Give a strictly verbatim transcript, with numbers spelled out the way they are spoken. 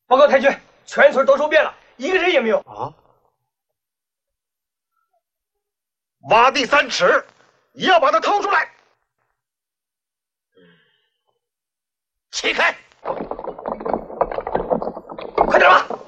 报告太君，全村都收遍了，一个人也没有。 啊！挖地三尺，也要把他掏出来。起开！ 快点吧！